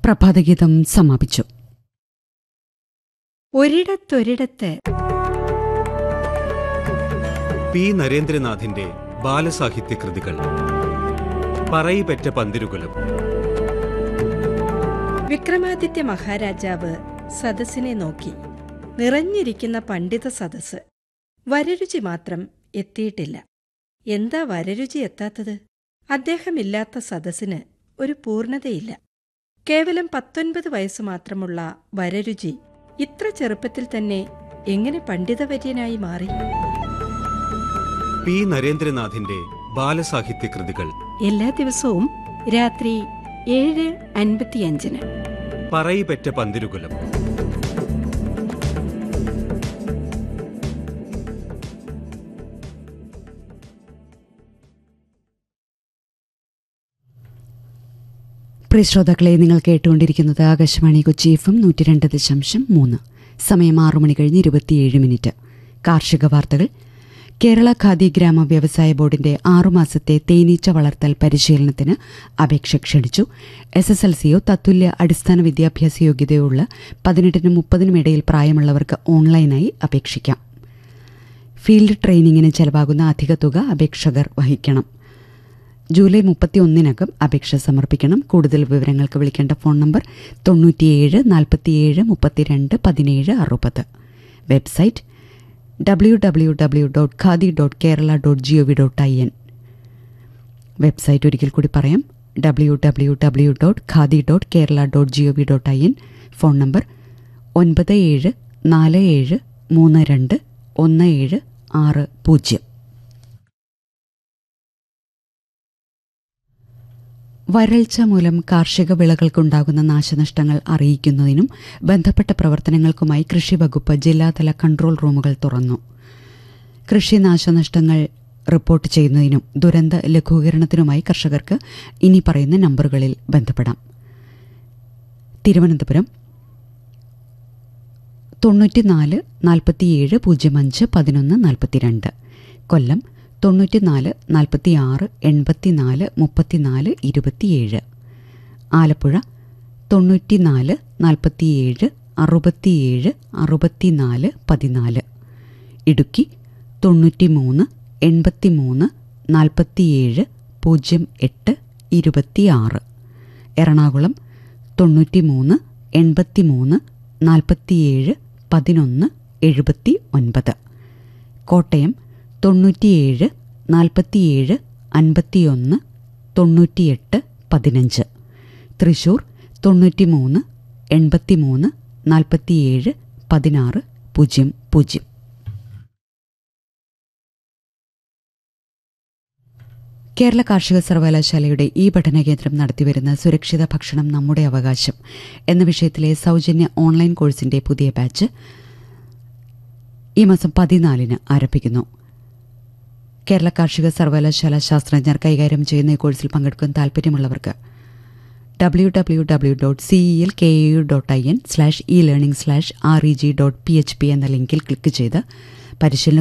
പ്രഭാതഗീതം സമാപിച്ചു. ഒരിടത്തൊരിടത്ത് പി നരേന്ദ്രനാഥിന്റെ ബാലസാഹിത്യ കൃതികൾ. പറയിപെറ്റ പന്തിരുകുലം. വിക്രമാദിത്യ മഹാരാജാവ് സദസ്സിനെ നോക്കി. നിറഞ്ഞിരിക്കുന്ന പണ്ഡിത സദസ്സ്. വരരുചി മാത്രം എത്തിയിട്ടില്ല. എന്താ വരരുചി എത്താത്തത്? അദ്ദേഹമില്ലാത്ത സദസ്സിന് ഒരു പൂർണ്ണതയില്ല. കേവലം 19 വയസ്സ് മാത്രമുള്ള വരരുചി ഇത്ര ചെറുപ്പത്തിൽ തന്നെ എങ്ങനെ പണ്ഡിതവര്യനായി മാറി? പി നരേന്ദ്രനാഥിന്റെ ബാലസാഹിത്യ കൃതികൾ എല്ലാ ദിവസവും രാത്രി 7:55 പറയിപെറ്റ പന്തിരുകുലം. പ്രിയ ശ്രോതാക്കളെ, നിങ്ങൾ കേട്ടുകൊണ്ടിരിക്കുന്നത് ആകാശവാണി കൊച്ചി FM 102.3. സമയം 6 മണി കഴിഞ്ഞ് 27 കാർഷിക വാർത്തകൾ. കേരള ഖാദി ഗ്രാമ വ്യവസായ ബോർഡിന്റെ 6 മാസത്തെ തേനീച്ച വളർത്തൽ പരിശീലനത്തിന് അപേക്ഷ ക്ഷണിച്ചു. SSLCയോ തത്തുല്യ അടിസ്ഥാന വിദ്യാഭ്യാസ യോഗ്യതയോ ഉള്ള 18-നും 30-നും ഇടയിൽ പ്രായമുള്ളവർക്ക് ഓൺലൈനായി അപേക്ഷിക്കാം. ഫീൽഡ് ട്രെയിനിങ്ങിന് ചെലവാകുന്ന അധിക തുക അപേക്ഷകർ വഹിക്കണം. ജൂലൈ 31-നകം അപേക്ഷ സമർപ്പിക്കണം. കൂടുതൽ വിവരങ്ങൾക്ക് വിളിക്കേണ്ട phone number 97 47 32 17 60. Website www.khadi.kerala.gov.in. Website ഒരിക്കൽ കൂടി പറയാം, www.khadi.kerala.gov.in. Phone number 9747321760. വരൾച്ച മൂലം കാർഷിക വിളകൾക്കുണ്ടാകുന്ന നാശനഷ്ടങ്ങൾ അറിയിക്കുന്നതിനും ബന്ധപ്പെട്ട പ്രവർത്തനങ്ങൾക്കുമായി കൃഷി വകുപ്പ് ജില്ലാതല കൺട്രോൾ റൂമുകൾ തുറന്നു. കൃഷി നാശനഷ്ടങ്ങൾ റിപ്പോർട്ട് ചെയ്യുന്നതിനും ദുരന്ത ലഘൂകരണത്തിനുമായി കർഷകർക്ക് ഇനി പറയുന്ന നമ്പറുകളിൽ ബന്ധപ്പെടാം. തിരുവനന്തപുരം 94 47 05 11 42, കൊല്ലം 94 46 84 34 27, ആലപ്പുഴ 94 47 67 64 14, ഇടുക്കി 93 83 47 08 26, എറണാകുളം 93 83 47 11 79, കോട്ടയം 97 47 51 98 15, തൃശൂർ 93 83 47 16 00. കേരള കാർഷിക സർവകലാശാലയുടെ ഈ പഠനകേന്ദ്രം നടത്തിവരുന്ന സുരക്ഷിത ഭക്ഷണം നമ്മുടെ അവകാശം എന്ന വിഷയത്തിലെ സൗജന്യ ഓൺലൈൻ കോഴ്സിന്റെ പുതിയ ബാച്ച് ഈ മാസം 14-ന് ആരംഭിക്കുന്നു. കേരള കാർഷിക സർവകലാശാല ശാസ്ത്രജ്ഞർ കൈകാര്യം ചെയ്യുന്ന ഈ കോഴ്സിൽ പങ്കെടുക്കാൻ താൽപ്പര്യമുള്ളവർക്ക് www.celkau.in/elearning/reg.php എന്ന ലിങ്കിൽ ക്ലിക്ക് ചെയ്ത് പരിശീലന